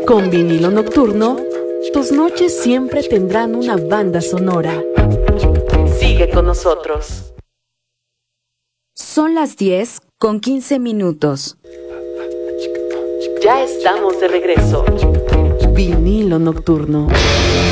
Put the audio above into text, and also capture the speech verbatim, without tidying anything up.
Con Vinilo Nocturno, tus noches siempre tendrán una banda sonora. Sigue con nosotros. Son las diez con quince minutos. Ya estamos de regreso. Vinilo Nocturno.